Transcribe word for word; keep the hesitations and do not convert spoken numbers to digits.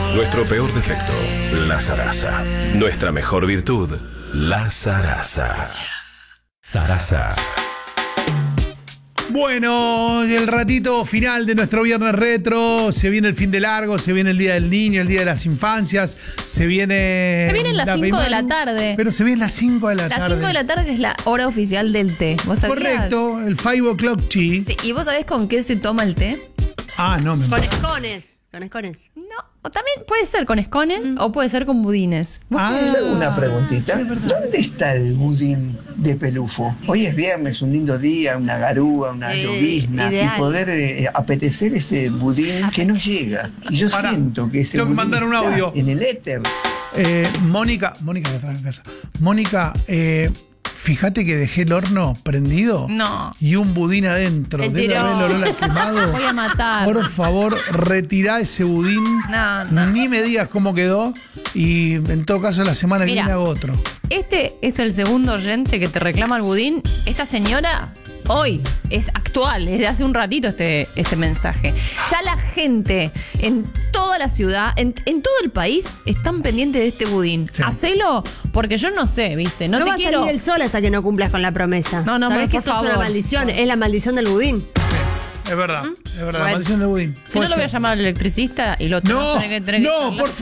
Nuestro peor defecto, la zaraza. Nuestra mejor virtud, la zaraza. Zaraza. Bueno, el ratito final de nuestro viernes retro, se viene el fin de largo, se viene el Día del Niño, el Día de las Infancias, se viene... Se vienen las cinco de la tarde. Pero se viene las cinco de la Las tarde. cinco de la tarde es la hora oficial del té. ¿Vos sabías? Correcto, el five o'clock tea. Sí, ¿y vos sabés con qué se toma el té? Ah, no, me Con escones. Con escones. No, o también puede ser con escones mm. o puede ser con budines. Ah, ¿Les hago una preguntita? ¿Dónde está el budín de Pelufo? Hoy es viernes, un lindo día, una garúa, una Eh, llovizna, ideal. y poder eh, apetecer ese budín que no llega. Y yo Pará, siento que ese tengo que budín mandar un está audio. en el éter. Eh, Mónica, Mónica que trae en casa. Mónica, eh, fíjate que dejé el horno prendido. No. Y un budín adentro. Debe Mentira. haber el olor a quemado. Voy a matar. Por favor, retirá ese budín. No, no. Ni me digas cómo quedó. Y en todo caso, la semana que Mira. viene hago otro. Este es el segundo oyente que te reclama el budín. Esta señora hoy es actual, desde hace un ratito este, este mensaje. Ya la gente en toda la ciudad, en, en todo el país, están pendientes de este budín. Sí. Hacelo porque yo no sé, ¿viste? No, No, te va quiero. a salir el sol hasta que no cumplas con la promesa. No, no, ¿Sabes pero que por esto es favor. una maldición? Es la maldición del budín. Es verdad, es verdad. Bueno. Maldición de budín. Si no, Puede lo voy a ser. llamar al electricista y lo No, tenés que- tenés que- no, por